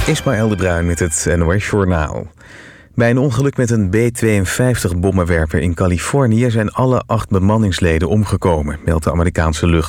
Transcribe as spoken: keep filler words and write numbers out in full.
Ismaël de Bruin met het N O S-journaal. Bij een ongeluk met een B tweeënvijftig-bommenwerper in Californië zijn alle acht bemanningsleden omgekomen, meldt de Amerikaanse lucht.